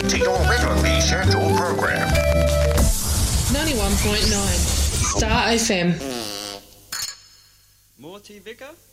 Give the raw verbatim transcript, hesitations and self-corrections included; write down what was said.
to your regularly scheduled program. ninety-one point nine Star F M. Morty Vicker?